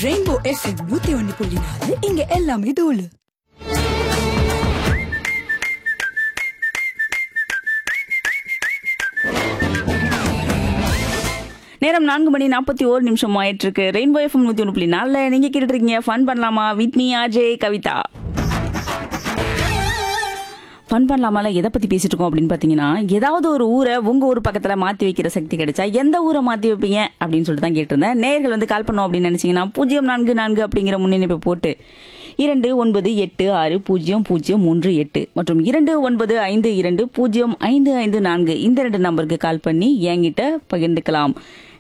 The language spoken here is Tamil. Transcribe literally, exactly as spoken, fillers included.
ரெயின்போ எஃப்எம் நூத்தி ஒன்னு புள்ளி நாலு இங்க எல்லாமே தோலு. நேரம் நான்கு மணி நாற்பத்தி ஓரு நிமிஷம் ஆயிட்டு இருக்கு. ரெயின்போ எஃப்எம் நூத்தி ஒன்று புள்ளி நாலுல நீங்க கேட்டுட்டு இருக்கீங்க ஃபன் பண்ணலாமா with me Ajay Kavitha. Fun பண்ணலாமால எதை பத்தி பேசிட்டு இருக்கோம் அப்படின்னு பாத்தீங்கன்னா, ஏதாவது ஒரு ஊரை உங்க ஊர் பக்கத்துல மாத்தி வைக்கிற சக்தி கிடைச்சா எந்த ஊரை மாத்தி வைப்பீங்க அப்படின்னு சொல்லிட்டு தான் கேட்டிருந்தேன். நேயர்கள் வந்து கால் பண்ணோம் அப்படின்னு நினைச்சீங்கன்னா பூஜ்ஜியம் நான்கு நான்கு அப்படிங்கிற முன்னிணைப்பை போட்டு இரண்டு ஒன்பது எட்டு ஆறு பூஜ்ஜியம் பூஜ்ஜியம் மூன்று எட்டு மற்றும் இரண்டு ஒன்பது ஐந்து இரண்டு பூஜ்ஜியம் ஐந்து ஐந்து நான்கு இந்த ரெண்டு நம்பருக்கு கால் பண்ணி என்கிட்ட பகிர்ந்துக்கலாம்.